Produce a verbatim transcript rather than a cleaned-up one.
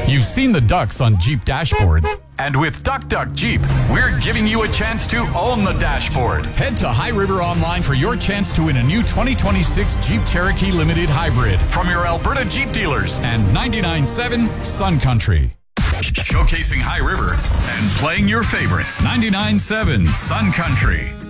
You've seen the ducks on Jeep dashboards. And with Duck Duck Jeep, we're giving you a chance to own the dashboard. Head to High River Online for your chance to win a new twenty twenty-six Jeep Cherokee Limited Hybrid from your Alberta Jeep dealers and ninety-nine point seven Sun Country. Showcasing High River and playing your favorites. ninety-nine point seven Sun Country.